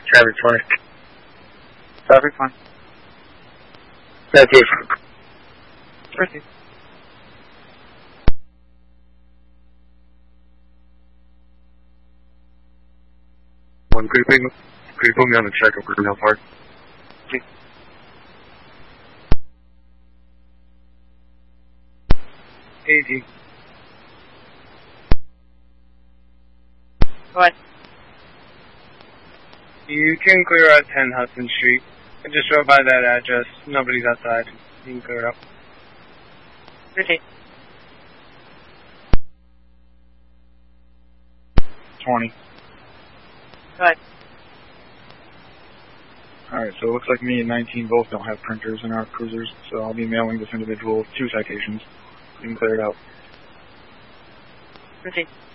Traffic 20. Traffic 20. Citation. Proceed. One, could you put me on the check of Greenhill Park? Please. AD. Go ahead. You can clear out 10 Hudson Street. I just drove by that address. Nobody's outside. You can clear it up. Proceed. 20. Go ahead. Alright, so it looks like me and 19 both don't have printers in our cruisers, so I'll be mailing this individual 2 citations. You can clear it out. Proceed.